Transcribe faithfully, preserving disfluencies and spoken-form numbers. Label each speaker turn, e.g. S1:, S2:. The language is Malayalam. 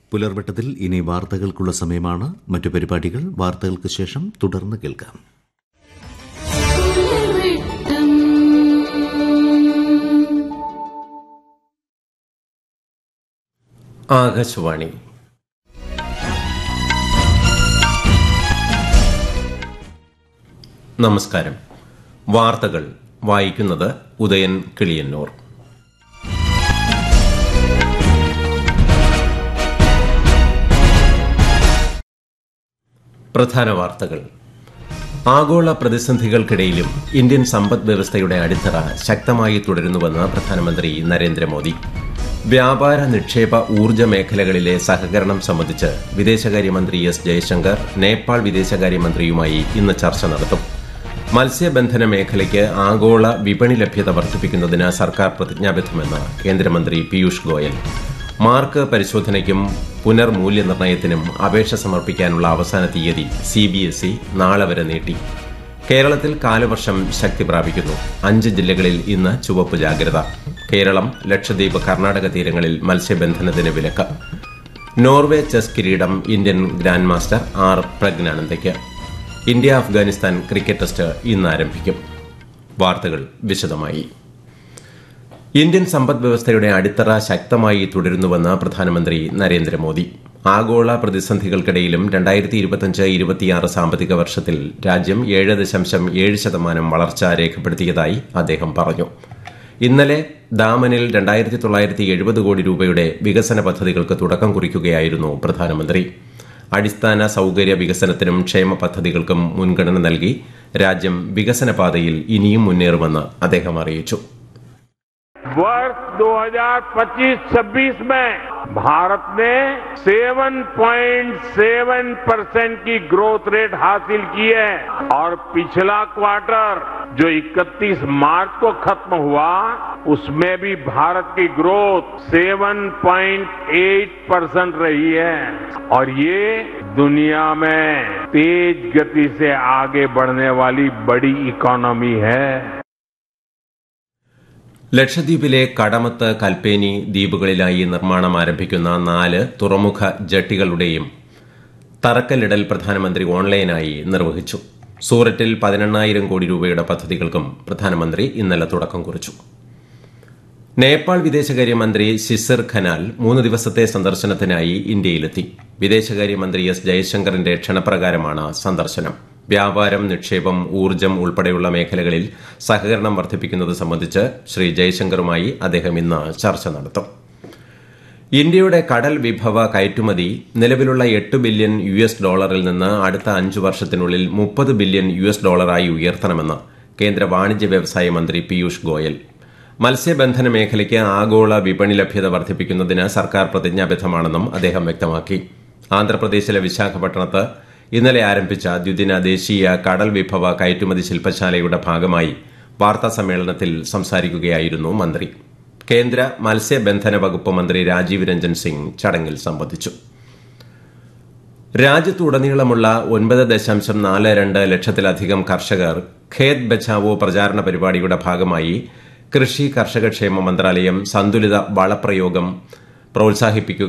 S1: പുലർവട്ടത്തിൽ ഇനി വാർത്തകൾക്കുള്ള സമയമാണ്. മറ്റു പരിപാടികൾ വാർത്തകൾക്ക് ശേഷം തുടർന്ന് കേൾക്കാം.
S2: ആകാശവാണി. നമസ്കാരം. വാർത്തകൾ വായിക്കുന്നത് ഉദയൻ കിളിയന്നൂർ. പ്രധാന വാർത്തകൾ. ആഗോള പ്രതിസന്ധികൾക്കിടയിലും ഇന്ത്യൻ സമ്പദ് വ്യവസ്ഥയുടെ അടിത്തറ ശക്തമായി തുടരുന്നുവെന്ന് പ്രധാനമന്ത്രി നരേന്ദ്രമോദി. വ്യാപാര, നിക്ഷേപ, ഊർജ്ജ മേഖലകളിലെ സഹകരണം സംബന്ധിച്ച് വിദേശകാര്യമന്ത്രി എസ് ജയശങ്കർ നേപ്പാൾ വിദേശകാര്യമന്ത്രിയുമായി ഇന്ന് ചർച്ച നടത്തും. മത്സ്യബന്ധന മേഖലയ്ക്ക് ആഗോള വിപണി ലഭ്യത വർദ്ധിപ്പിക്കുന്നതിന് സർക്കാർ പ്രതിജ്ഞാബദ്ധമെന്ന് കേന്ദ്രമന്ത്രി പീയൂഷ് ഗോയൽ. മാർക്ക് പരിശോധനയ്ക്കും പുനർമൂല്യനിർണ്ണയത്തിനും അപേക്ഷ സമർപ്പിക്കാനുള്ള അവസാന തീയതി സി ബി എസ് ഇ നാളെ വരെ നീട്ടി. കേരളത്തിൽ കാലവർഷം ശക്തി പ്രാപിക്കുന്നു. അഞ്ച് ജില്ലകളിൽ ഇന്ന് ചുവപ്പ് ജാഗ്രത. കേരളം, ലക്ഷദ്വീപ്, കർണാടക തീരങ്ങളിൽ മത്സ്യബന്ധനത്തിന് വിലക്ക്. നോർവേ ചെസ് കിരീടം Indian grand master R പ്രജ്ഞാനന്ദയ്ക്ക്. India Afghanistan cricket test ഇന്ന് ആരംഭിക്കും. വാർത്തകൾ വിശദമായി. ഇന്ത്യൻ സമ്പദ് വ്യവസ്ഥയുടെ അടിത്തറ ശക്തമായി തുടരുന്നുവെന്ന് പ്രധാനമന്ത്രി നരേന്ദ്രമോദി. ആഗോള പ്രതിസന്ധികൾക്കിടയിലും രണ്ടായിരത്തി ഇരുപത്തിയഞ്ച് ഇരുപത്തിയാറ് സാമ്പത്തിക വർഷത്തിൽ രാജ്യം ഏഴ് ദശാംശം ഏഴ് ശതമാനം വളർച്ച രേഖപ്പെടുത്തിയതായി അദ്ദേഹം പറഞ്ഞു. ഇന്നലെ ദാമനിൽ രണ്ടായിരത്തി തൊള്ളായിരത്തി എഴുപത് കോടി രൂപയുടെ വികസന പദ്ധതികൾക്ക് തുടക്കം കുറിക്കുകയായിരുന്നു പ്രധാനമന്ത്രി. അടിസ്ഥാന സൌകര്യ വികസനത്തിനും ക്ഷേമ പദ്ധതികൾക്കും മുൻഗണന നൽകി രാജ്യം വികസന പാതയിൽ ഇനിയും മുന്നേറുമെന്ന് അദ്ദേഹം അറിയിച്ചു.
S3: वर्ष दो हज़ार पच्चीस छब्बीस में भारत ने सात पॉइंट सात परसेंट की ग्रोथ रेट हासिल की है और पिछला क्वार्टर जो इकतीस मार्च को खत्म हुआ उसमें भी भारत की ग्रोथ सात पॉइंट आठ परसेंट रही है और ये दुनिया में तेज गति से आगे बढ़ने वाली बड़ी इकोनॉमी है.
S2: ലക്ഷദ്വീപിലെ കടമത്ത്, കൽപ്പേനി ദ്വീപുകളിലായി നിർമ്മാണം ആരംഭിക്കുന്ന നാല് തുറമുഖ ജട്ടികളുടെയും തറക്കല്ലിടൽ പ്രധാനമന്ത്രി ഓൺലൈനായി നിർവഹിച്ചു. സൂററ്റിൽ പതിനെണ്ണായിരം കോടി രൂപയുടെ പദ്ധതികൾക്കും പ്രധാനമന്ത്രി ഇന്നലെ തുടക്കം കുറിച്ചു. നേപ്പാൾ വിദേശകാര്യമന്ത്രി ശിസിർ ഖനാൽ മൂന്ന് ദിവസത്തെ സന്ദർശനത്തിനായി ഇന്ത്യയിലെത്തി. വിദേശകാര്യമന്ത്രി എസ് ജയശങ്കറിന്റെ ക്ഷണപ്രകാരമാണ് സന്ദർശനം. വ്യാപാരം, നിക്ഷേപം, ഊർജ്ജം ഉൾപ്പെടെയുള്ള മേഖലകളിൽ സഹകരണം വർദ്ധിപ്പിക്കുന്നത് സംബന്ധിച്ച് ശ്രീ ജയശങ്കറുമായി അദ്ദേഹം ഇന്ന് ചർച്ച നടത്തും. ഇന്ത്യയുടെ കടൽ വിഭവ കയറ്റുമതി നിലവിലുള്ള എട്ട് ബില്യൺ യു എസ് ഡോളറിൽ നിന്ന് അടുത്ത അഞ്ചു വർഷത്തിനുള്ളിൽ മുപ്പത് ബില്യൺ യു എസ് ഡോളറായി ഉയർത്തണമെന്ന് കേന്ദ്ര വാണിജ്യ വ്യവസായ മന്ത്രി പീയൂഷ് ഗോയൽ. മത്സ്യബന്ധന മേഖലയ്ക്ക് ആഗോള വിപണി ലഭ്യത വർദ്ധിപ്പിക്കുന്നതിന് സർക്കാർ പ്രതിജ്ഞാബദ്ധമാണെന്നും അദ്ദേഹം വ്യക്തമാക്കി. ആന്ധ്രാപ്രദേശിലെ വിശാഖപട്ടണത്ത് ഇന്നലെ ആരംഭിച്ച ദ്വിദിന ദേശീയ കടൽ വിഭവ കയറ്റുമതി ശില്പശാലയുടെ ഭാഗമായി വാർത്താസമ്മേളനത്തിൽ സംസാരിക്കുകയായിരുന്നു മന്ത്രി. കേന്ദ്ര മത്സ്യബന്ധന വകുപ്പ് മന്ത്രി രാജീവ് രഞ്ജൻ സിംഗ് ചടങ്ങിൽ സംബന്ധിച്ചു. രാജ്യത്തുടനീളമുള്ള ഒൻപത് ദശാംശം നാല് രണ്ട് ലക്ഷത്തിലധികം കർഷകർ ഖേത് ബച്ചാവോ പ്രചാരണ പരിപാടിയുടെ ഭാഗമായി കൃഷി കർഷകക്ഷേമ മന്ത്രാലയം സന്തുലിത വളപ്രയോഗം പ്രോത്സാഹിപ്പിക്കുക